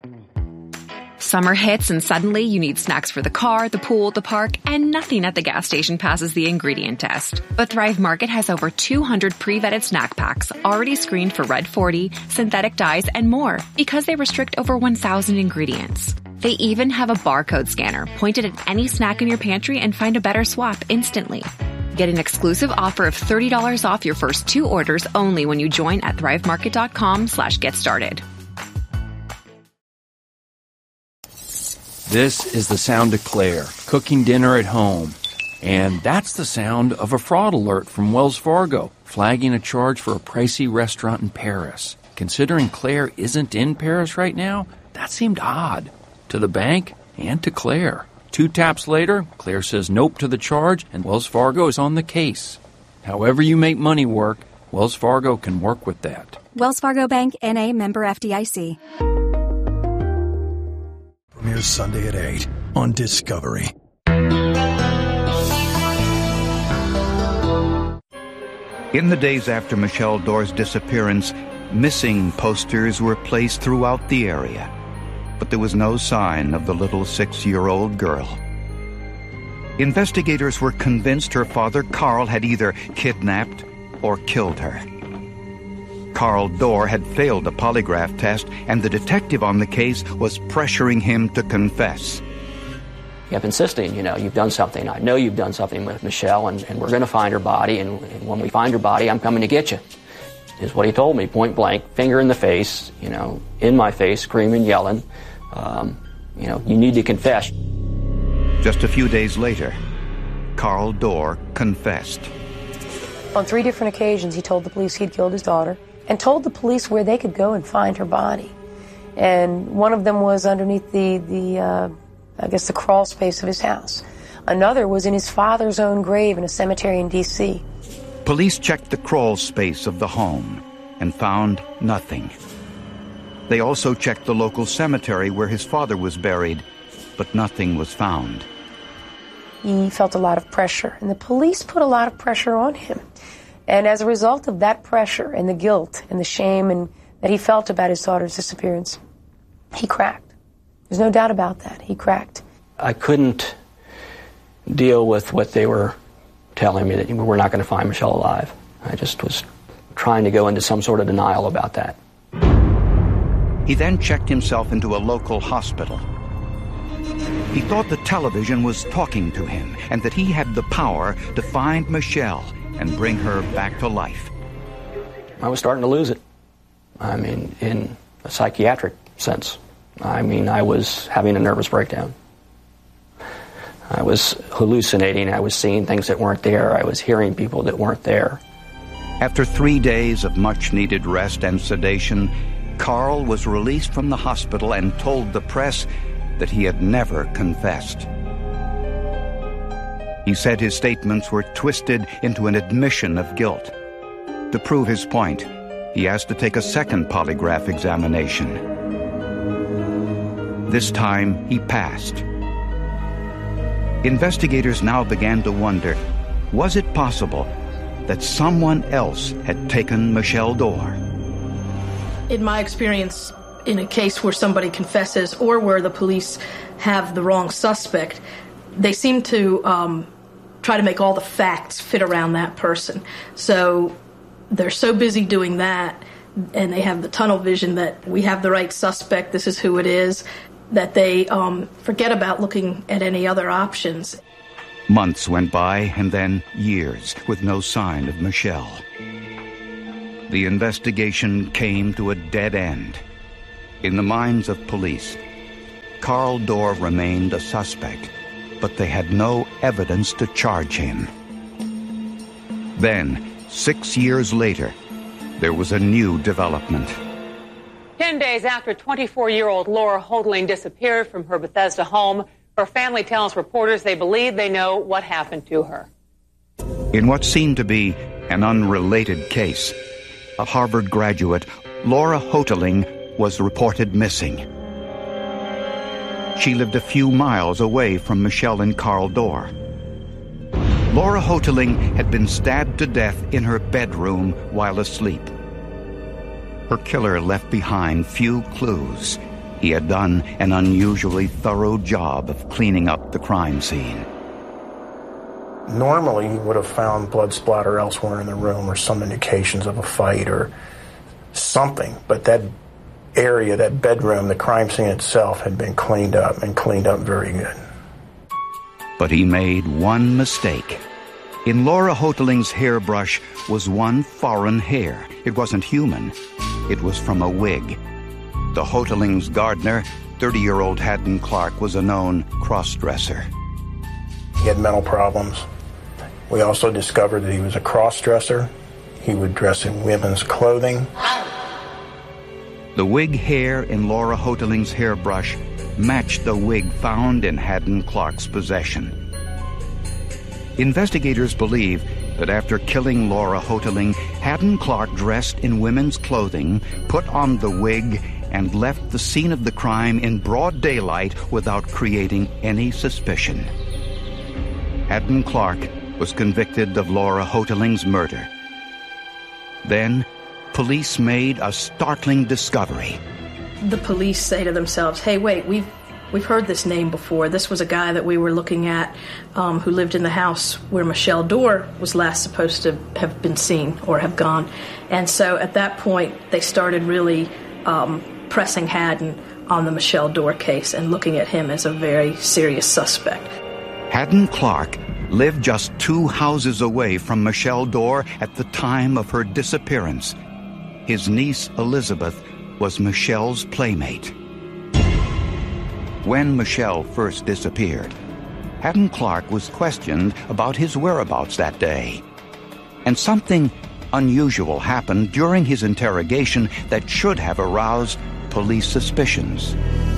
Summer hits and suddenly you need snacks for the car, the pool, the park, and nothing at the gas station passes the ingredient test. But Thrive Market has over 200 pre-vetted snack packs already screened for Red 40, synthetic dyes, and more because they restrict over 1,000 ingredients. They even have a barcode scanner pointed at any snack in your pantry and find a better swap instantly. Get an exclusive offer of $30 off your first 2 orders only when you join at thrivemarket.com/get started. This is the sound of Claire, cooking dinner at home. And that's the sound of a fraud alert from Wells Fargo, flagging a charge for a pricey restaurant in Paris. Considering Claire isn't in Paris right now, that seemed odd. To the bank and to Claire. 2 taps later, Claire says nope to the charge, and Wells Fargo is on the case. However you make money work, Wells Fargo can work with that. Wells Fargo Bank, N.A., member FDIC. Premieres Sunday at 8 on Discovery. In the days after Michelle Dorr's disappearance, missing posters were placed throughout the area. But there was no sign of the little 6-year-old girl. Investigators were convinced her father, Carl, had either kidnapped or killed her. Carl Dorr had failed a polygraph test, and the detective on the case was pressuring him to confess. He kept insisting, you've done something. I know you've done something with Michelle, and we're going to find her body, and when we find her body, I'm coming to get you, is what he told me, point blank, finger in the face, in my face, screaming, yelling, you need to confess. Just a few days later, Carl Dorr confessed. On 3 different occasions, he told the police he'd killed his daughter, and told the police where they could go and find her body. And one of them was underneath the crawl space of his house. Another was in his father's own grave in a cemetery in D.C. Police checked the crawl space of the home and found nothing. They also checked the local cemetery where his father was buried, but nothing was found. He felt a lot of pressure, and the police put a lot of pressure on him. And as a result of that pressure and the guilt and the shame and that he felt about his daughter's disappearance, he cracked. There's no doubt about that. He cracked. I couldn't deal with what they were telling me, that we're not going to find Michelle alive. I just was trying to go into some sort of denial about that. He then checked himself into a local hospital. He thought the television was talking to him and that he had the power to find Michelle and bring her back to life. I was starting to lose it. In a psychiatric sense. I was having a nervous breakdown. I was hallucinating. I was seeing things that weren't there. I was hearing people that weren't there. After 3 days of much-needed rest and sedation, Carl was released from the hospital and told the press that he had never confessed. He said his statements were twisted into an admission of guilt. To prove his point, he asked to take a second polygraph examination. This time, he passed. Investigators now began to wonder, was it possible that someone else had taken Michelle Dorr? In my experience, in a case where somebody confesses or where the police have the wrong suspect, they seem to try to make all the facts fit around that person. So they're so busy doing that, and they have the tunnel vision that we have the right suspect, this is who it is, that they forget about looking at any other options. Months went by, and then years, with no sign of Michelle. The investigation came to a dead end. In the minds of police, Carl Dorr remained a suspect, but they had no evidence to charge him. Then, 6 years later, there was a new development. 10 days after 24-year-old Laura Holdling disappeared from her Bethesda home, her family tells reporters they believe they know what happened to her. In what seemed to be an unrelated case, a Harvard graduate, Laura Holdling, was reported missing. She lived a few miles away from Michelle and Carl Dorr. Laura Holdling had been stabbed to death in her bedroom while asleep. Her killer left behind few clues. He had done an unusually thorough job of cleaning up the crime scene. Normally, he would have found blood splatter elsewhere in the room or some indications of a fight or something, but that area, that bedroom, the crime scene itself had been cleaned up very good. But he made one mistake. In Laura Hoteling's hairbrush was one foreign hair. It wasn't human. It was from a wig. The Hoteling's gardener, 30-year-old Haddon Clark, was a known cross-dresser. He had mental problems. We also discovered that he was a cross-dresser. He would dress in women's clothing. The wig hair in Laura Hoteling's hairbrush matched the wig found in Haddon Clark's possession. Investigators believe that after killing Laura Hoteling, Haddon Clark dressed in women's clothing, put on the wig, and left the scene of the crime in broad daylight without creating any suspicion. Haddon Clark was convicted of Laura Hoteling's murder. Then, police made a startling discovery. The police say to themselves, hey, wait, we've heard this name before. This was a guy that we were looking at who lived in the house where Michelle Dorr was last supposed to have been seen or have gone. And so at that point, they started really pressing Haddon on the Michelle Dorr case and looking at him as a very serious suspect. Haddon Clark lived just 2 houses away from Michelle Dorr at the time of her disappearance. His niece, Elizabeth, was Michelle's playmate. When Michelle first disappeared, Haddon Clark was questioned about his whereabouts that day. And something unusual happened during his interrogation that should have aroused police suspicions.